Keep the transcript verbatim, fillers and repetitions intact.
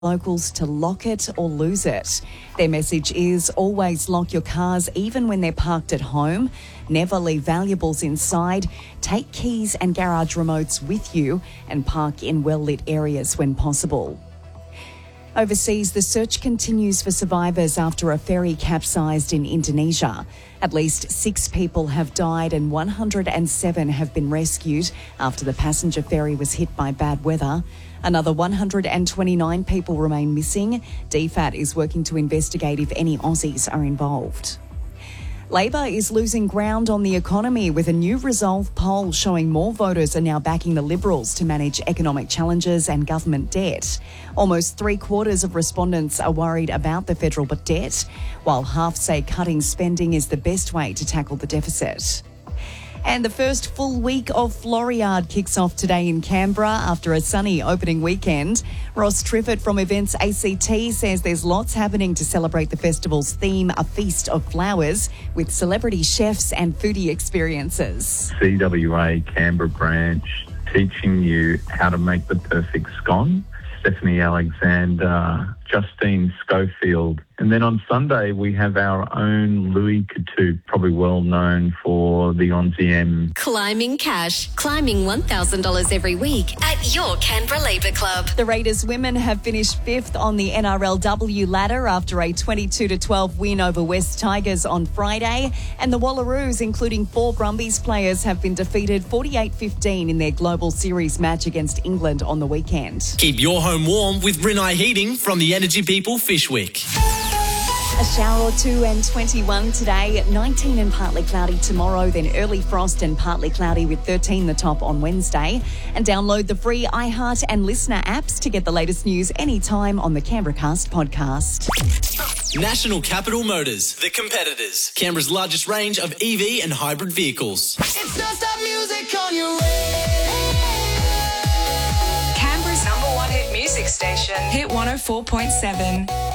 locals to lock it or lose it. Their message is always lock your cars even when they're parked at home. Never leave valuables inside. Take keys and garage remotes with you and park in well-lit areas when possible. Overseas, the search continues for survivors after a ferry capsized in Indonesia. At least six people have died and one hundred seven have been rescued after the passenger ferry was hit by bad weather. Another one hundred twenty-nine people remain missing. D F A T is working to investigate if any Aussies are involved. Labor is losing ground on the economy with a new Resolve poll showing more voters are now backing the Liberals to manage economic challenges and government debt. Almost three quarters of respondents are worried about the federal debt, while half say cutting spending is the best way to tackle the deficit. And the first full week of Floriade kicks off today in Canberra after a sunny opening weekend. Ross Triffett from Events A C T says there's lots happening to celebrate the festival's theme, A Feast of Flowers, with celebrity chefs and foodie experiences. C W A Canberra branch teaching you how to make the perfect scone. Stephanie Alexander, Justine Schofield. And then on Sunday, we have our own Louis Couture, probably well known for the Onzi M. Climbing cash. Climbing one thousand dollars every week at your Canberra Labour Club. The Raiders women have finished fifth on the N R L W ladder after a twenty-two to twelve win over West Tigers on Friday. And the Wallaroos, including four Brumbies players, have been defeated forty-eight fifteen in their Global Series match against England on the weekend. Keep your home warm with Rinnai Heating from the Energy People Fishwick. A shower or two and twenty-one today, nineteen and partly cloudy tomorrow, then early frost and partly cloudy with thirteen the top on Wednesday. And download the free iHeart and Listener apps to get the latest news anytime on the Canberra Cast podcast. National Capital Motors, the competitors. Canberra's largest range of E V and hybrid vehicles. It's non-stop music on your radio. Canberra's number one hit music station, Hit one oh four point seven.